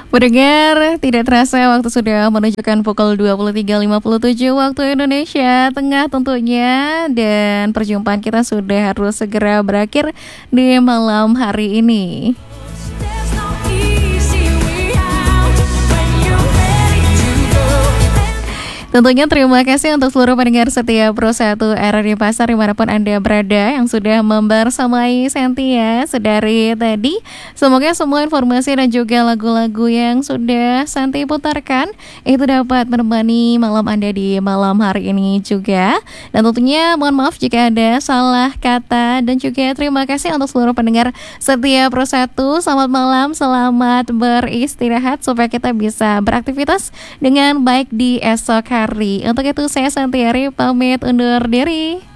Pendengar, tidak terasa waktu sudah menunjukkan pukul 23.57 waktu Indonesia Tengah tentunya. Dan perjumpaan kita sudah harus segera berakhir di malam hari ini. Tentunya terima kasih untuk seluruh pendengar setia Pro 1 RRI Pasar dimanapun Anda berada yang sudah membersamai Santia sedari tadi. Semoga semua informasi dan juga lagu-lagu yang sudah Santi putarkan itu dapat menemani malam Anda di malam hari ini juga. Dan tentunya mohon maaf jika ada salah kata dan juga terima kasih untuk seluruh pendengar setia Pro 1. Selamat malam, selamat beristirahat supaya kita bisa beraktivitas dengan baik di esok hari. Untuk itu saya Santiari pamit undur diri.